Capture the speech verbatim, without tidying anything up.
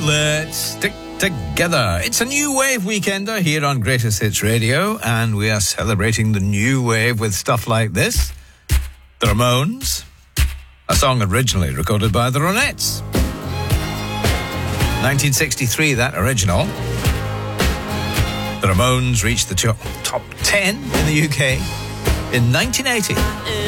Let's stick together. It's a new wave weekender here on Greatest Hits Radio, and we are celebrating the new wave with stuff like this. The Ramones, a song originally recorded by the Ronettes. nineteen sixty-three, that original. The Ramones reached the top ten in the U K in nineteen eighty.